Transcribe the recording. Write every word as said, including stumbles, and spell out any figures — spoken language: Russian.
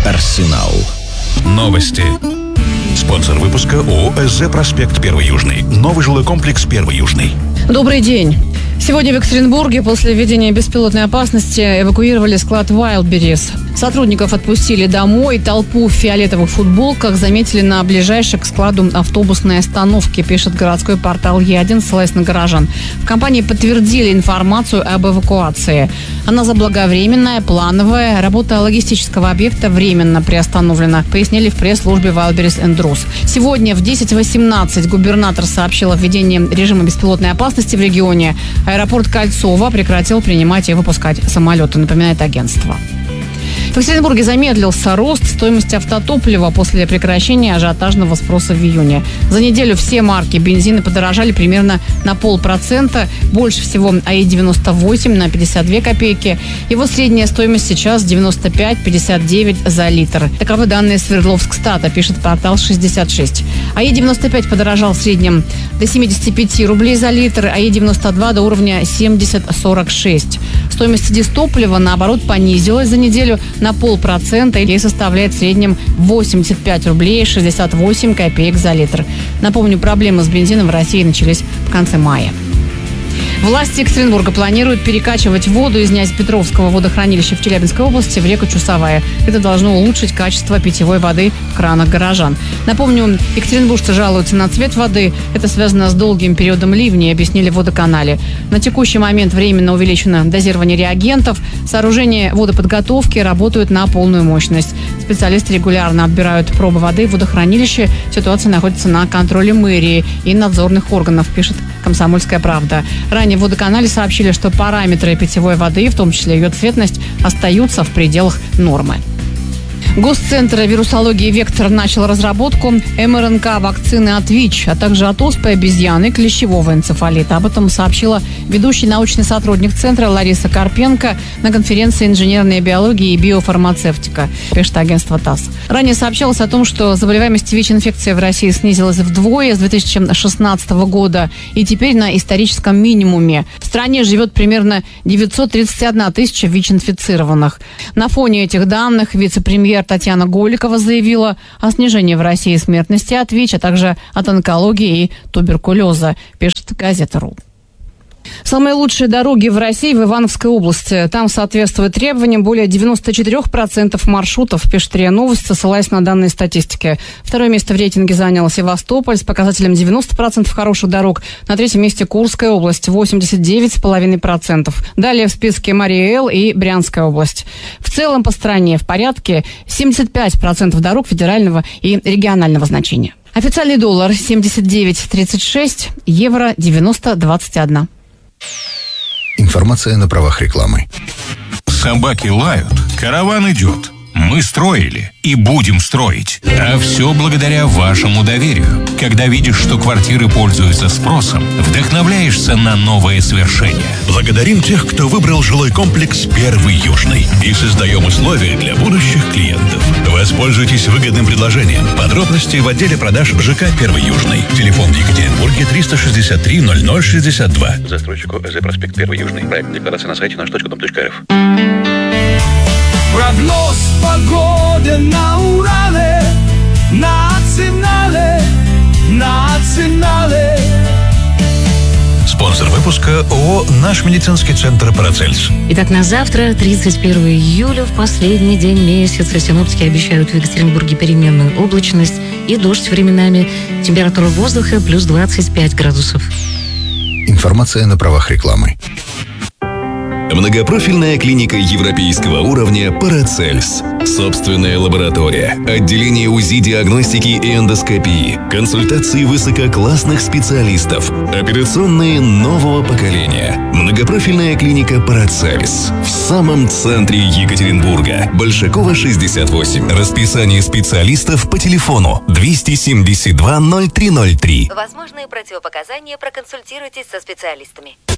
Арсенал. Новости. Спонсор выпуска ООО «СЗ Проспект Первый Южный». Новый жилой комплекс Первый Южный. Добрый день. Сегодня в Екатеринбурге после введения беспилотной опасности эвакуировали склад Wildberries. Сотрудников отпустили домой. Толпу в фиолетовых футболках заметили на ближайшей к складу автобусной остановке, пишет городской портал Е один, ссылаясь на горожан. В компании подтвердили информацию об эвакуации. Она заблаговременная, плановая. Работа логистического объекта временно приостановлена, пояснили в пресс-службе Wildberries энд Друз. Сегодня в десять восемнадцать губернатор сообщил о введении режима беспилотной опасности в регионе. Аэропорт Кольцово прекратил принимать и выпускать самолеты, напоминает агентство. В Екатеринбурге замедлился рост стоимости автотоплива после прекращения ажиотажного спроса в июне. За неделю все марки бензина подорожали примерно на полпроцента. Больше всего АИ девяносто восемь на пятьдесят две копейки. Его средняя стоимость сейчас девяносто пять пятьдесят девять за литр. Таковы данные Свердловскстата, пишет портал шестьдесят шесть. АИ девяносто пять подорожал в среднем до семьдесят пять рублей за литр, АИ девяносто два до уровня семьдесят сорок шесть. Стоимость дистоплива, наоборот, понизилась за неделю на полпроцента и составляет в среднем восемьдесят пять рублей шестьдесят восемь копеек за литр. Напомню, проблемы с бензином в России начались в конце мая. Власти Екатеринбурга планируют перекачивать воду из Нязепетровского водохранилища в Челябинской области в реку Чусовая. Это должно улучшить качество питьевой воды в кранах горожан. Напомню, екатеринбуржцы жалуются на цвет воды. Это связано с долгим периодом ливней, объяснили в водоканале. На текущий момент временно увеличено дозирование реагентов. Сооружения водоподготовки работают на полную мощность. Специалисты регулярно отбирают пробы воды в водохранилище. Ситуация находится на контроле мэрии и надзорных органов, пишет «Комсомольская правда». Ранее в водоканале сообщили, что параметры питьевой воды, в том числе ее цветность, остаются в пределах нормы. Госцентр вирусологии «Вектор» начал разработку эм эр эн ка вакцины от ВИЧ, а также от оспы обезьяны и клещевого энцефалита. Об этом сообщила ведущий научный сотрудник центра Лариса Карпенко на конференции «Инженерная биология и биофармацевтика», пишет агентство ТАСС. Ранее сообщалось о том, что заболеваемость ВИЧ-инфекцией в России снизилась вдвое с две тысячи шестнадцатого года и теперь на историческом минимуме. В стране живет примерно девятьсот тридцать одна тысяча ВИЧ-инфицированных. На фоне этих данных вице-премьер Татьяна Голикова заявила о снижении в России смертности от ВИЧ, а также от онкологии и туберкулеза, пишет газета РУ. Самые лучшие дороги в России в Ивановской области. Там соответствует требованиям более девяносто четыре процента маршрутов, пишет РИА Новости, ссылаясь на данные статистики. Второе место в рейтинге занял Севастополь с показателем девяносто процентов хороших дорог. На третьем месте Курская область, восемьдесят девять целых пять десятых процента. Далее в списке Мария-Эл и Брянская область. В целом по стране в порядке семьдесят пять процентов дорог федерального и регионального значения. Официальный доллар семьдесят девять тридцать шесть, евро девяносто двадцать один. Информация на правах рекламы. Собаки лают, караван идет. Мы строили и будем строить. А все благодаря вашему доверию. Когда видишь, что квартиры пользуются спросом, вдохновляешься на новые свершения. Благодарим тех, кто выбрал жилой комплекс Первый Южный. И создаем условия для будущих клиентов. Воспользуйтесь выгодным предложением. Подробности в отделе продаж ЖК Первый Южный. Телефон в Екатеринбурге триста шестьдесят три ноль ноль шестьдесят два. Застройщику ЭЗ Проспект Первый Южный. Проект декларации на сайте наш точка дом точка рф. Прогноз погоды на Урале, национале, национале. Спонсор выпуска ООО «Наш медицинский центр Парацельс». Итак, на завтра, тридцать первого июля, в последний день месяца, синоптики обещают в Екатеринбурге переменную облачность и дождь временами. Температура воздуха плюс двадцать пять градусов. Информация на правах рекламы. Многопрофильная клиника европейского уровня «Парацельс». Собственная лаборатория, отделение УЗИ, диагностики и эндоскопии, консультации высококлассных специалистов, операционные нового поколения. Многопрофильная клиника «Парацельс» в самом центре Екатеринбурга. Большакова, шестьдесят восемь. Расписание специалистов по телефону двести семьдесят два ноль три ноль три. Возможные противопоказания, проконсультируйтесь со специалистами.